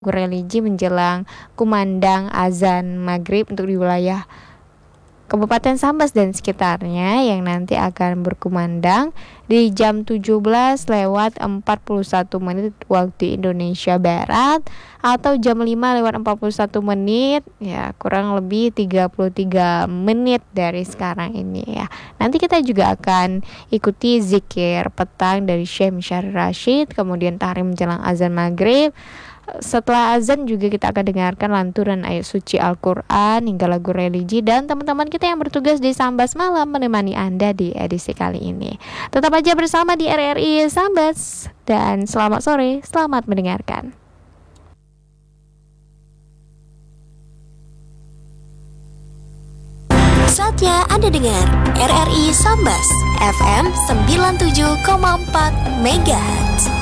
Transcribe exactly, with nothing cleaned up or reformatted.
religi menjelang kumandang azan maghrib untuk di wilayah Kabupaten Sambas dan sekitarnya yang nanti akan berkumandang di jam tujuh belas lewat empat puluh satu menit waktu Indonesia Barat atau jam lima lewat empat puluh satu menit, ya kurang lebih tiga puluh tiga menit dari sekarang ini ya. Nanti kita juga akan ikuti zikir petang dari Syekh Misyari Rashid, kemudian tahrim menjelang azan maghrib. Setelah azan juga kita akan dengarkan lantunan ayat suci Al-Quran hingga lagu religi, dan teman-teman kita yang bertugas di Sambas Malam menemani Anda di edisi kali ini. Tetap aja bersama di R R I Sambas, dan selamat sore, selamat mendengarkan. Saatnya Anda dengar R R I Sambas F M sembilan puluh tujuh koma empat Megahertz.